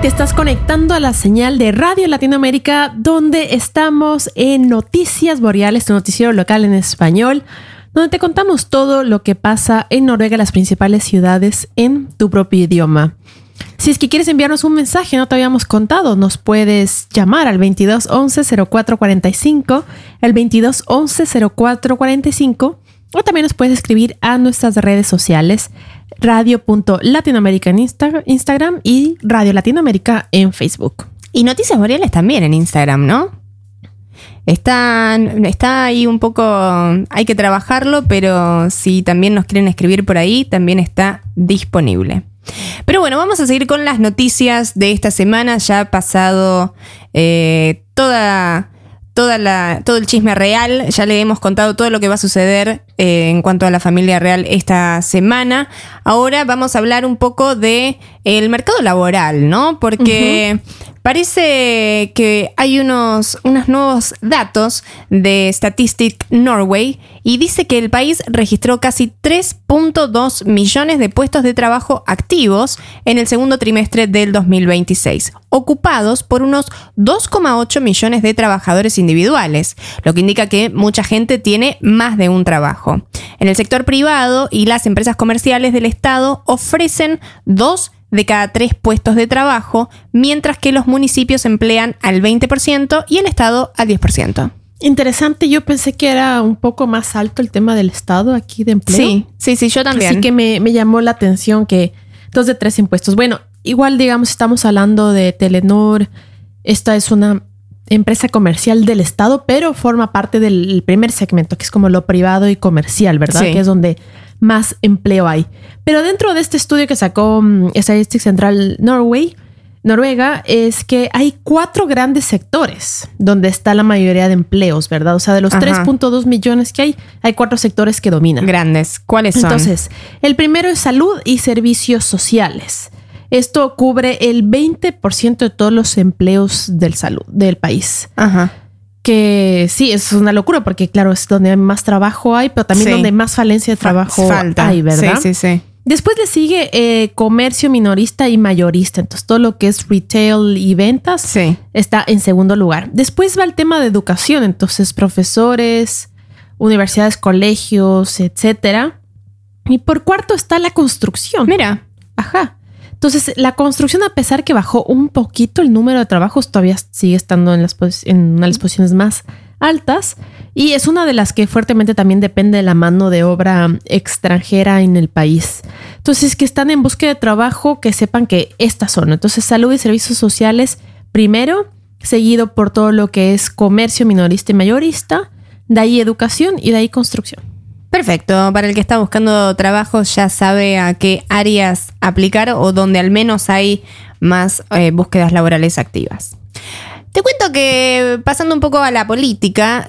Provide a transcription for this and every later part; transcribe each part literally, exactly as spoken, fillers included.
Te estás conectando a la señal de Radio Latinoamérica, donde estamos en Noticias Boreales, tu noticiero local en español, donde te contamos todo lo que pasa en Noruega, las principales ciudades, en tu propio idioma. Si es que quieres enviarnos un mensaje, no te habíamos contado, nos puedes llamar al veintidós once cero cuatro cuarenta y cinco, el veintidós once cero cuatro cuarenta y cinco, o también nos puedes escribir a nuestras redes sociales, radio punto latinoamérica en Insta- Instagram y Radio Latinoamérica en Facebook. Y Noticias Boreales también en Instagram, ¿no? Está, está ahí un poco, hay que trabajarlo, pero si también nos quieren escribir por ahí, también está disponible. Pero bueno, vamos a seguir con las noticias de esta semana. Ya ha pasado eh, toda... Toda la, todo el chisme real, ya le hemos contado todo lo que va a suceder eh, en cuanto a la familia real esta semana. Ahora vamos a hablar un poco de el mercado laboral, ¿no? Porque uh-huh. parece que hay unos, unos nuevos datos de Statistics Norway y dice que el país registró casi tres punto dos millones de puestos de trabajo activos en el segundo trimestre del dos mil veintiséis, ocupados por unos dos coma ocho millones de trabajadores individuales, lo que indica que mucha gente tiene más de un trabajo. En el sector privado y las empresas comerciales del Estado ofrecen dos de cada tres puestos de trabajo, mientras que los municipios emplean al veinte por ciento y el Estado al diez por ciento. Interesante, yo pensé que era un poco más alto el tema del Estado aquí de empleo. Sí, sí, sí, yo también. Así que me, me llamó la atención que dos de tres impuestos. Bueno, igual digamos, estamos hablando de Telenor. Esta es una empresa comercial del Estado, pero forma parte del primer segmento, que es como lo privado y comercial, ¿verdad? Sí. Que es donde más empleo hay. Pero dentro de este estudio que sacó um, Statistics Central Norway, Noruega, es que hay cuatro grandes sectores donde está la mayoría de empleos, ¿verdad? O sea, de los tres punto dos millones que hay, hay cuatro sectores que dominan. Grandes. ¿Cuáles son? Entonces, el primero es salud y servicios sociales. Esto cubre el veinte por ciento de todos los empleos del salud del país. Ajá. Que sí, es una locura porque, claro, es donde más trabajo hay, pero también sí. donde más falencia de trabajo Falta. hay, ¿verdad? Sí, sí, sí. Después le sigue eh, comercio minorista y mayorista. Entonces, todo lo que es retail y ventas sí. está en segundo lugar. Después va el tema de educación. Entonces, profesores, universidades, colegios, etcétera. Y por cuarto está la construcción. Mira. Ajá. Entonces, la construcción, a pesar que bajó un poquito el número de trabajos, todavía sigue estando en, las pos- en una de las posiciones más altas y es una de las que fuertemente también depende de la mano de obra extranjera en el país. Entonces, que están en búsqueda de trabajo, que sepan que estas son. Entonces, salud y servicios sociales primero, seguido por todo lo que es comercio minorista y mayorista, de ahí educación y de ahí construcción. Perfecto. Para el que está buscando trabajo ya sabe a qué áreas aplicar o donde al menos hay más eh, búsquedas laborales activas. Te cuento que, pasando un poco a la política,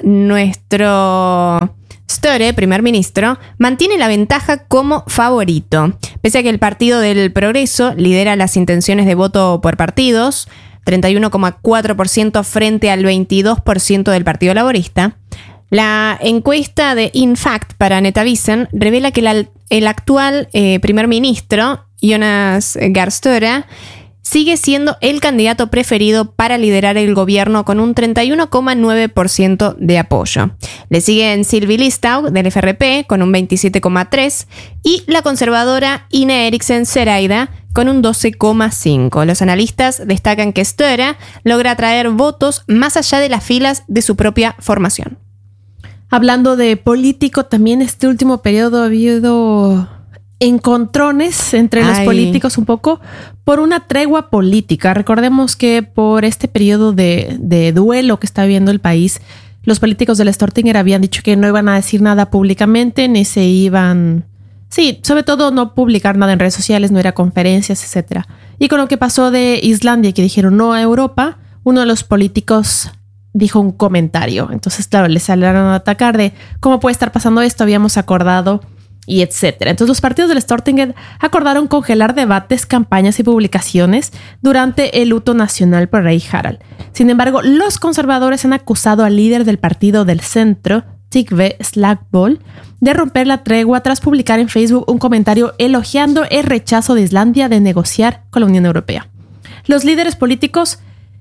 nuestro Støre, primer ministro, mantiene la ventaja como favorito. Pese a que el Partido del Progreso lidera las intenciones de voto por partidos, treinta y uno coma cuatro por ciento frente al veintidós por ciento del Partido Laborista, la encuesta de InFact para Netavisen revela que la, el actual eh, primer ministro, Jonas Gahr Støre, sigue siendo el candidato preferido para liderar el gobierno con un treinta y uno coma nueve por ciento de apoyo. Le siguen Sylvi Listhaug del F R P con un veintisiete coma tres por ciento y la conservadora Ine Eriksen Søreide con un doce coma cinco por ciento. Los analistas destacan que Støre logra atraer votos más allá de las filas de su propia formación. Hablando de político, también este último periodo ha habido encontrones entre Ay. los políticos un poco por una tregua política. Recordemos que por este periodo de, de duelo que está viviendo el país, los políticos del Stortinget habían dicho que no iban a decir nada públicamente, ni se iban... Sí, sobre todo no publicar nada en redes sociales, no ir a conferencias, etcétera. Y con lo que pasó de Islandia, que dijeron no a Europa, uno de los políticos dijo un comentario. Entonces, claro, les salieron a atacar de cómo puede estar pasando esto, habíamos acordado y etcétera. Entonces, los partidos del Stortinget acordaron congelar debates, campañas y publicaciones durante el luto nacional por rey Harald. Sin embargo, los conservadores han acusado al líder del partido del centro, Trygve Slagsvold, de romper la tregua tras publicar en Facebook un comentario elogiando el rechazo de Islandia de negociar con la Unión Europea. los líderes políticos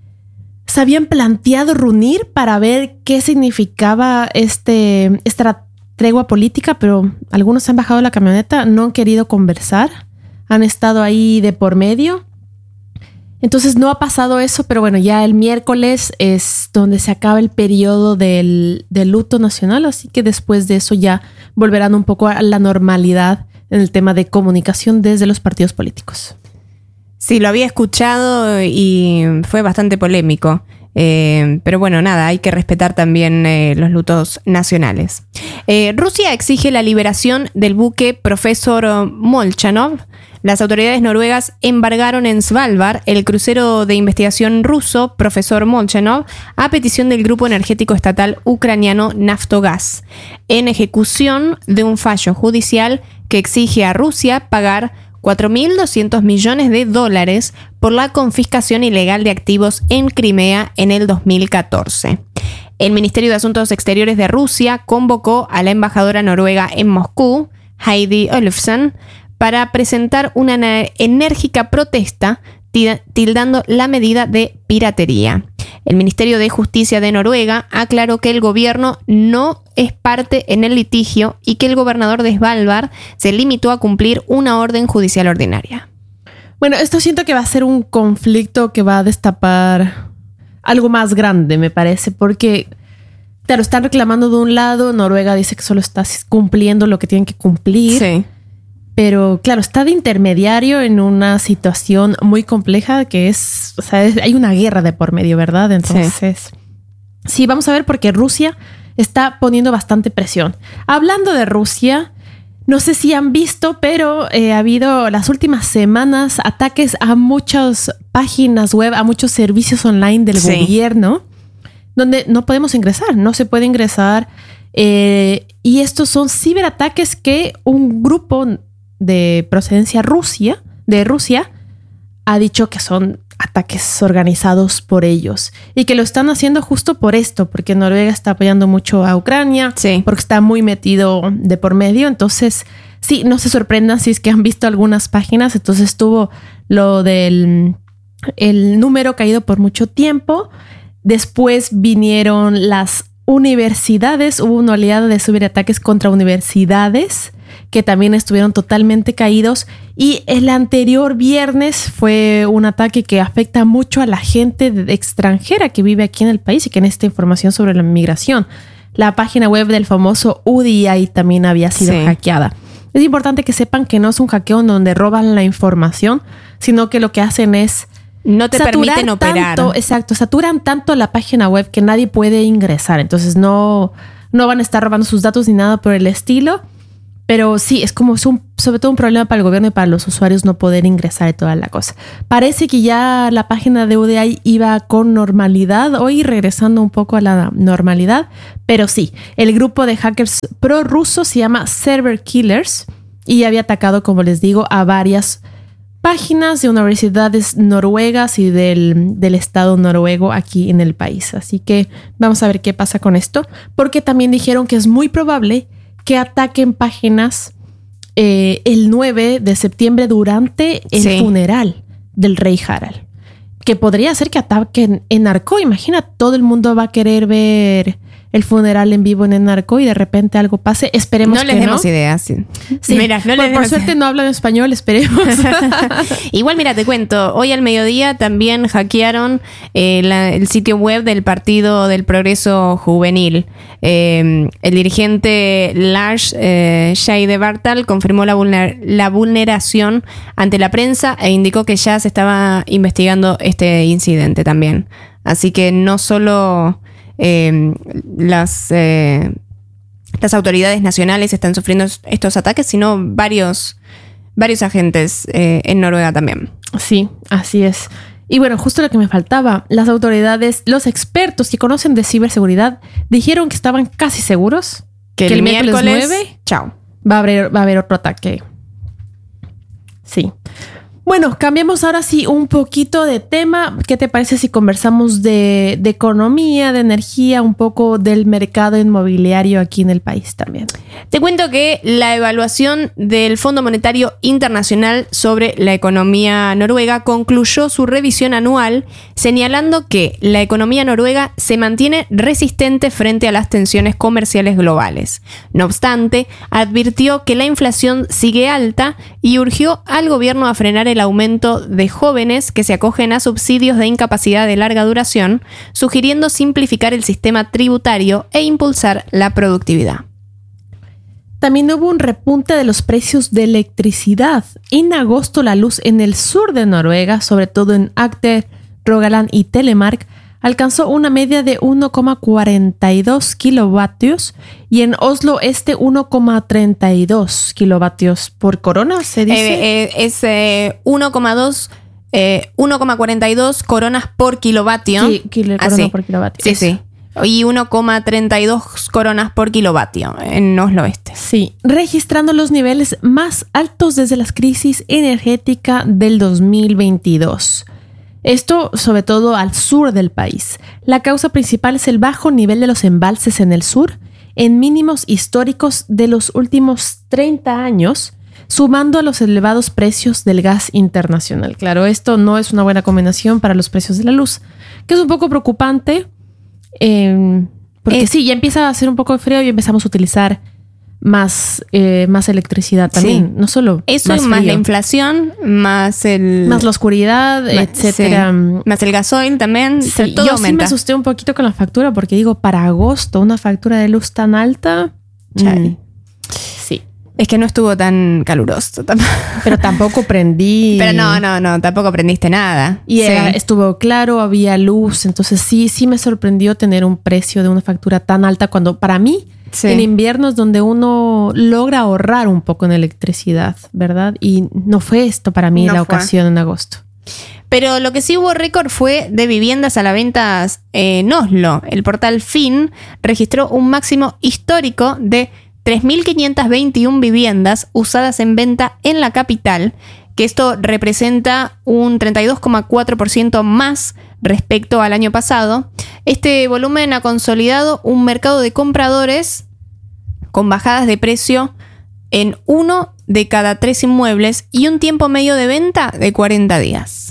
se habían planteado reunir para ver qué significaba este, esta tregua política, pero algunos han bajado la camioneta, no han querido conversar, han estado ahí de por medio. Entonces no ha pasado eso, pero bueno, ya el miércoles es donde se acaba el periodo del, del luto nacional, así que después de eso ya volverán un poco a la normalidad en el tema de comunicación desde los partidos políticos. Sí, lo había escuchado y fue bastante polémico. Eh, pero bueno, nada, hay que respetar también eh, los lutos nacionales. Eh, Rusia exige la liberación del buque Profesor Molchanov. Las autoridades noruegas embargaron en Svalbard el crucero de investigación ruso Profesor Molchanov a petición del grupo energético estatal ucraniano Naftogaz, en ejecución de un fallo judicial que exige a Rusia pagar cuatro mil doscientos millones de dólares por la confiscación ilegal de activos en Crimea en el dos mil catorce. El Ministerio de Asuntos Exteriores de Rusia convocó a la embajadora noruega en Moscú, Heidi Olufsen, para presentar una enérgica protesta tildando la medida de piratería. El Ministerio de Justicia de Noruega aclaró que el gobierno no es parte en el litigio y que el gobernador de Svalbard se limitó a cumplir una orden judicial ordinaria. Bueno, esto siento que va a ser un conflicto que va a destapar algo más grande, me parece, porque, claro, están reclamando de un lado, Noruega dice que solo está cumpliendo lo que tienen que cumplir. Sí. Pero claro, está de intermediario en una situación muy compleja que es, o sea, es, hay una guerra de por medio, ¿verdad? Entonces, sí. sí, vamos a ver porque Rusia está poniendo bastante presión. Hablando de Rusia, no sé si han visto, pero eh, ha habido las últimas semanas ataques a muchas páginas web, a muchos servicios online del sí. gobierno, donde no podemos ingresar, no se puede ingresar. Eh, y estos son ciberataques que un grupo de procedencia Rusia, de Rusia, ha dicho que son ataques organizados por ellos y que lo están haciendo justo por esto, porque Noruega está apoyando mucho a Ucrania, sí. porque está muy metido de por medio. Entonces, sí, no se sorprendan si es que han visto algunas páginas. Entonces estuvo lo del el número caído por mucho tiempo. Después vinieron las universidades, hubo una oleada de ciberataques contra universidades que también estuvieron totalmente caídos, y el anterior viernes fue un ataque que afecta mucho a la gente extranjera que vive aquí en el país y que necesita información sobre la migración. La página web del famoso U D I ahí también había sido sí. hackeada. Es importante que sepan que no es un hackeo en donde roban la información, sino que lo que hacen es no te permiten operar. Tanto, exacto, saturan tanto la página web que nadie puede ingresar. Entonces no, no van a estar robando sus datos ni nada por el estilo. Pero sí, es como es un, sobre todo un problema para el gobierno y para los usuarios no poder ingresar y toda la cosa. Parece que ya la página de U D I iba con normalidad, hoy regresando un poco a la normalidad. Pero sí, el grupo de hackers prorrusos se llama Server Killers y había atacado, como les digo, a varias páginas de universidades noruegas y del, del estado noruego aquí en el país. Así que vamos a ver qué pasa con esto, porque también dijeron que es muy probable que ataquen páginas eh, el nueve de septiembre durante el sí. funeral del rey Harald. Que podría ser que ataquen en Narco. Imagina, todo el mundo va a querer ver el funeral en vivo en el Narco y de repente algo pase. Esperemos no que les no. demos ideas. Sí. Sí. Mira, no por, les por suerte no hablan español, esperemos. Igual, mira, te cuento. Hoy al mediodía también hackearon eh, la, el sitio web del Partido del Progreso Juvenil. Eh, el dirigente Lars eh, Scheidebartal confirmó la, vulner- la vulneración ante la prensa e indicó que ya se estaba investigando este incidente también. Así que no solo Eh, las, eh, las autoridades nacionales están sufriendo estos ataques, sino varios, varios agentes eh, en Noruega también. Sí, así es. Y bueno, justo lo que me faltaba, las autoridades, los expertos que conocen de ciberseguridad dijeron que estaban casi seguros que, que el, el miércoles, miércoles nueve chao, va a haber, va a haber otro ataque. Sí. Bueno, cambiamos ahora sí un poquito de tema. ¿Qué te parece si conversamos de, de economía, de energía, un poco del mercado inmobiliario aquí en el país también? Te cuento que la evaluación del Fondo Monetario Internacional sobre la economía noruega concluyó su revisión anual, señalando que la economía noruega se mantiene resistente frente a las tensiones comerciales globales. No obstante, advirtió que la inflación sigue alta y urgió al gobierno a frenar el aumento de jóvenes que se acogen a subsidios de incapacidad de larga duración, sugiriendo simplificar el sistema tributario e impulsar la productividad. También hubo un repunte de los precios de electricidad. En agosto, la luz en el sur de Noruega, sobre todo en Agder, Rogaland y Telemark, alcanzó una media de uno coma cuarenta y dos kilovatios y en Oslo Este uno coma treinta y dos kilovatios por corona, se dice. Eh, eh, es eh, uno coma cuarenta y dos coronas por kilovatio. Sí, kilo, corona Así. por kilovatio. Sí, sí. Y uno coma treinta y dos coronas por kilovatio en Oslo Este. Sí, registrando los niveles más altos desde la crisis energética del dos mil veintidós. Esto sobre todo al sur del país. La causa principal es el bajo nivel de los embalses en el sur, en mínimos históricos de los últimos treinta años, sumando a los elevados precios del gas internacional. Claro, esto no es una buena combinación para los precios de la luz, que es un poco preocupante, eh, porque eh, sí, ya empieza a hacer un poco de frío y empezamos a utilizar más, eh, más electricidad también, sí. No solo eso, más, más la inflación, más el más la oscuridad, más, etcétera, sí. Más el gasoil también, sí, todo yo aumenta. Sí me asusté un poquito con la factura porque digo, para agosto una factura de luz tan alta, mm. sí, es que no estuvo tan caluroso, pero tampoco prendí, pero no, no, no, tampoco prendiste nada y sí. era, estuvo claro, había luz, entonces sí, sí me sorprendió tener un precio de una factura tan alta cuando para mí sí. En invierno es donde uno logra ahorrar un poco en electricidad, ¿verdad? Y no fue esto para mí no la fue. ocasión en agosto. Pero lo que sí hubo récord fue de viviendas a la venta en Oslo. El portal Finn registró un máximo histórico de tres mil quinientas veintiuna viviendas usadas en venta en la capital, que esto representa un treinta y dos coma cuatro por ciento más respecto al año pasado. Este volumen ha consolidado un mercado de compradores con bajadas de precio en uno de cada tres inmuebles y un tiempo medio de venta de cuarenta días.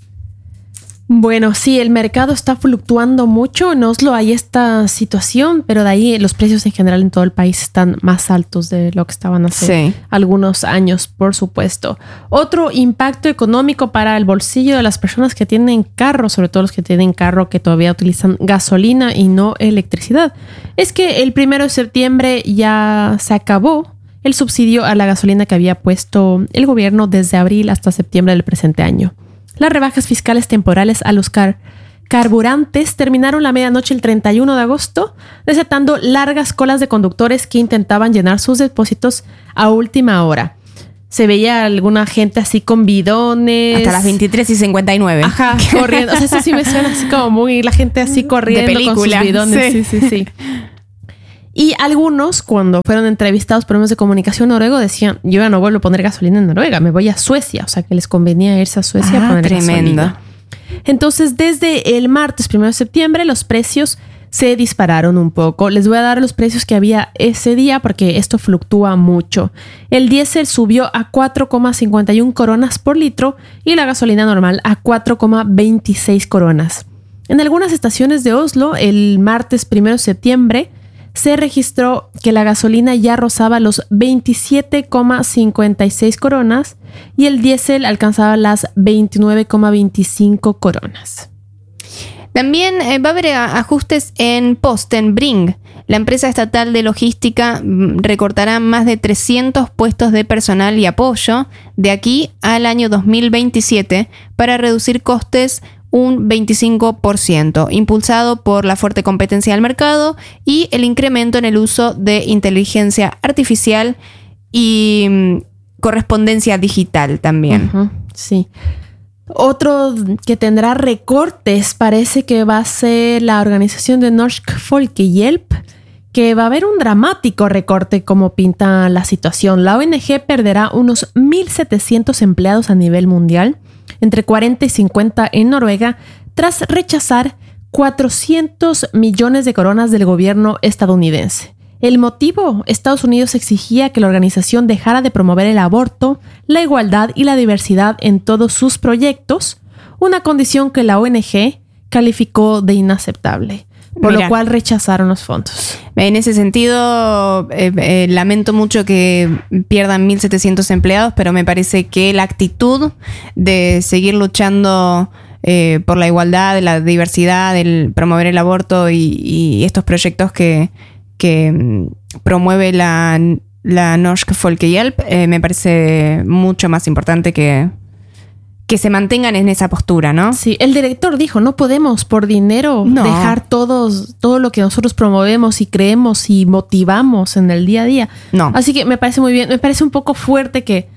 Bueno, sí, el mercado está fluctuando mucho. En Oslo hay esta situación, pero de ahí los precios en general en todo el país están más altos de lo que estaban hace sí. algunos años, por supuesto. Otro impacto económico para el bolsillo de las personas que tienen carro, sobre todo los que tienen carro que todavía utilizan gasolina y no electricidad, es que el primero de septiembre ya se acabó el subsidio a la gasolina que había puesto el gobierno desde abril hasta septiembre del presente año. Las rebajas fiscales temporales a los car- carburantes terminaron la medianoche el treinta y uno de agosto, desatando largas colas de conductores que intentaban llenar sus depósitos a última hora. Se veía alguna gente así con bidones. Hasta las veintitrés y cincuenta y nueve. Ajá, corriendo. O sea, eso sí me suena así como muy... La gente así corriendo de película, con sus bidones. Sí, sí, sí. sí. Y algunos, cuando fueron entrevistados por medios de comunicación noruego, decían, yo ya no vuelvo a poner gasolina en Noruega, me voy a Suecia. O sea, que les convenía irse a Suecia ah, a poner tremendo. gasolina. Entonces, desde el martes primero de septiembre, los precios se dispararon un poco. Les voy a dar los precios que había ese día porque esto fluctúa mucho. El diésel subió a cuatro coma cincuenta y una coronas por litro y la gasolina normal a cuatro coma veintiséis coronas. En algunas estaciones de Oslo, el martes primero de septiembre, se registró que la gasolina ya rozaba los veintisiete coma cincuenta y seis coronas y el diésel alcanzaba las veintinueve coma veinticinco coronas. También eh, va a haber ajustes en Posten Bring. La empresa estatal de logística recortará más de trescientos puestos de personal y apoyo de aquí al año dos mil veintisiete para reducir costes un veinticinco por ciento, impulsado por la fuerte competencia del mercado y el incremento en el uso de inteligencia artificial y mm, correspondencia digital también. Uh-huh, sí. Otro que tendrá recortes parece que va a ser la organización de Norsk Folkehjelp, que va a haber un dramático recorte como pinta la situación. La O N G perderá unos mil setecientos empleados a nivel mundial, entre cuarenta y cincuenta en Noruega, tras rechazar cuatrocientos millones de coronas del gobierno estadounidense. El motivo: Estados Unidos exigía que la organización dejara de promover el aborto, la igualdad y la diversidad en todos sus proyectos, una condición que la O N G calificó de inaceptable, por Mira, lo cual rechazaron los fondos. En ese sentido, eh, eh, lamento mucho que pierdan mil setecientos empleados, pero me parece que la actitud de seguir luchando eh, por la igualdad, la diversidad, el promover el aborto y, y estos proyectos que, que promueve la, la Norsk Folkehjälp, eh, me parece mucho más importante que... que se mantengan en esa postura, ¿no? Sí, el director dijo, no podemos por dinero no. dejar todos, todo lo que nosotros promovemos y creemos y motivamos en el día a día. No. Así que me parece muy bien. Me parece un poco fuerte que...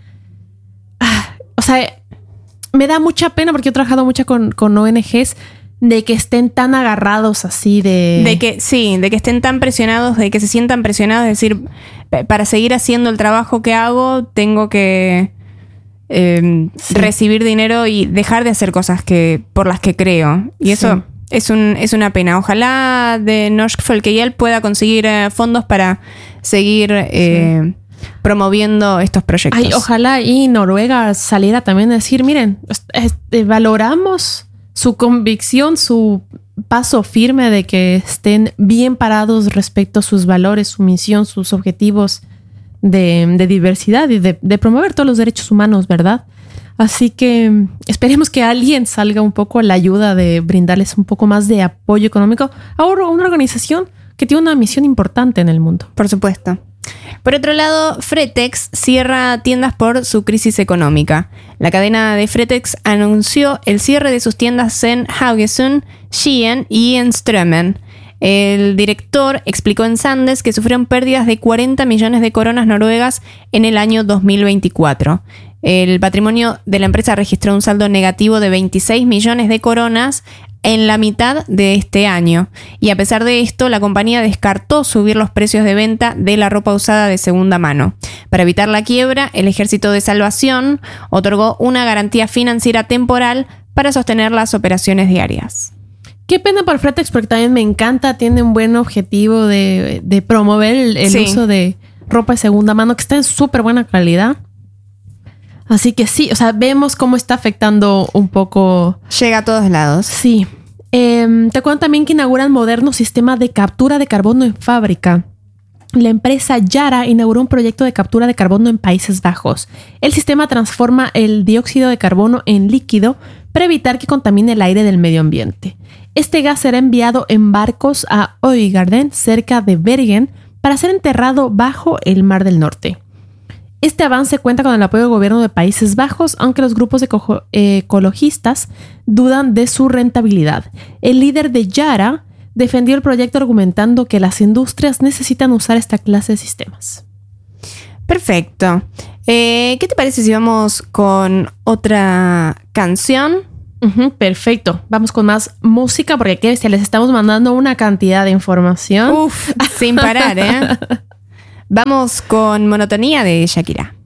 Ah, o sea, me da mucha pena porque he trabajado mucho con, con O N Ges de que estén tan agarrados así de... De que, sí, de que estén tan presionados, de que se sientan presionados. Es decir, para seguir haciendo el trabajo que hago, tengo que... Eh, sí. recibir dinero y dejar de hacer cosas que por las que creo. Y eso sí. es, un, es una pena. Ojalá de Norsk Folkehjälp pueda conseguir eh, fondos para seguir eh, sí. promoviendo estos proyectos. Ay, ojalá y Noruega saliera también a decir, miren, este, valoramos su convicción, su paso firme de que estén bien parados respecto a sus valores, su misión, sus objetivos De, de diversidad y de, de promover todos los derechos humanos, ¿verdad? Así que esperemos que alguien salga un poco a la ayuda de brindarles un poco más de apoyo económico a una organización que tiene una misión importante en el mundo. Por supuesto. Por otro lado, Fretex cierra tiendas por su crisis económica. La cadena de Fretex anunció el cierre de sus tiendas en Haugesund, Skien y en Strømmen. El director explicó en Sandes que sufrieron pérdidas de cuarenta millones de coronas noruegas en el año dos mil veinticuatro. El patrimonio de la empresa registró un saldo negativo de veintiséis millones de coronas en la mitad de este año. Y a pesar de esto, la compañía descartó subir los precios de venta de la ropa usada de segunda mano. Para evitar la quiebra, el Ejército de Salvación otorgó una garantía financiera temporal para sostener las operaciones diarias. Qué pena por Fretex porque también me encanta, tiene un buen objetivo de, de promover el, el sí. uso de ropa de segunda mano que está en súper buena calidad. Así que sí, o sea, vemos cómo está afectando un poco. Llega a todos lados. Sí. Eh, te cuento también que inauguran moderno sistema de captura de carbono en fábrica. La empresa Yara inauguró un proyecto de captura de carbono en Países Bajos. El sistema transforma el dióxido de carbono en líquido para evitar que contamine el aire del medio ambiente. Este gas será enviado en barcos a Øygarden, cerca de Bergen, para ser enterrado bajo el Mar del Norte. Este avance cuenta con el apoyo del gobierno de Países Bajos, aunque los grupos eco- ecologistas dudan de su rentabilidad. El líder de Yara defendió el proyecto argumentando que las industrias necesitan usar esta clase de sistemas. Perfecto. Eh, ¿Qué te parece si vamos con otra canción? Uh-huh, perfecto. Vamos con más música porque aquí les estamos mandando una cantidad de información. Uf, sin parar, ¿eh? Vamos con Monotonía de Shakira.